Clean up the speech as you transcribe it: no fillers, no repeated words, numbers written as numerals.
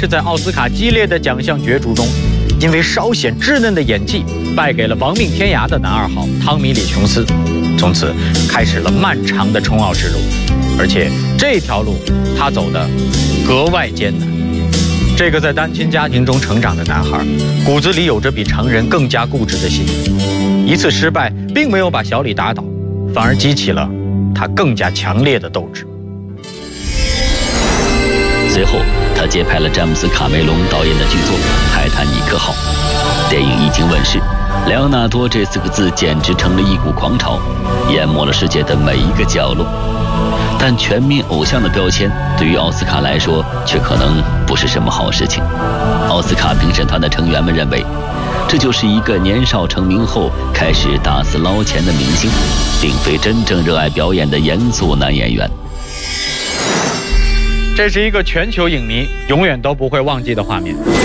是在奥斯卡激烈的奖项角逐中，因为稍显稚嫩的演技，败给了亡命天涯的男二号汤米·李·琼斯，从此开始了漫长的冲奥之路。而且这条路他走得格外艰难。这个在单亲家庭中成长的男孩，骨子里有着比常人更加固执的心。一次失败并没有把小李打倒，反而激起了他更加强烈的斗志。 随后，他接拍了詹姆斯·卡梅隆导演的剧作《泰坦尼克号》。电影一经问世，莱昂纳多这4个字简直成了一股狂潮，淹没了世界的每一个角落。但全民偶像的标签对于奥斯卡来说却可能不是什么好事情。奥斯卡评审团的成员们认为，这就是一个年少成名后开始打死捞钱的明星，并非真正热爱表演的严肃男演员。 这是一个全球影迷永远都不会忘记的画面。